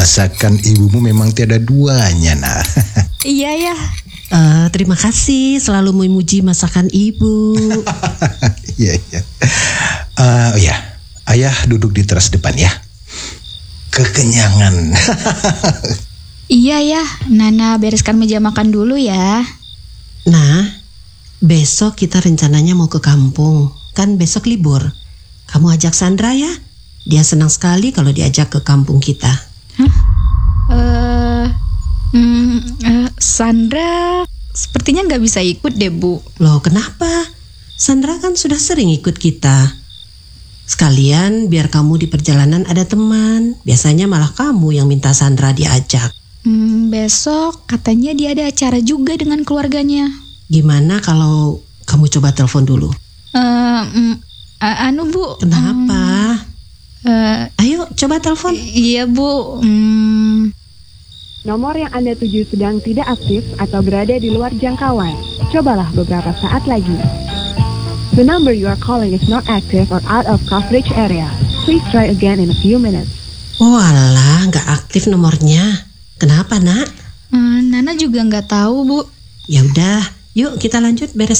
Masakan ibumu memang tiada duanya, Nak. Iya ya. Terima kasih selalu memuji masakan ibu. Iya, iya. Oh ya, ayah duduk di teras depan ya. Kekenyangan. Iya ya, Nana bereskan meja makan dulu ya. Nah, besok kita rencananya mau ke kampung. Kan besok libur. Kamu ajak Sandra ya. Dia senang sekali kalau diajak ke kampung kita. Sandra sepertinya nggak bisa ikut deh, Bu. Loh, kenapa? Sandra kan sudah sering ikut kita. Sekalian biar kamu di perjalanan ada teman. Biasanya malah kamu yang minta Sandra diajak. Besok katanya dia ada acara juga dengan keluarganya. Gimana kalau kamu coba telepon dulu? Anu Bu. Kenapa? Ayo coba telepon. Iya Bu. Nomor yang Anda tuju sedang tidak aktif atau berada di luar jangkauan. Cobalah beberapa saat lagi. The number you are calling is not active or out of coverage area. Please try again in a few minutes. Walah, nggak aktif nomornya. Kenapa, Nak? Nana juga nggak tahu, Bu. Ya udah, yuk kita lanjut bereskan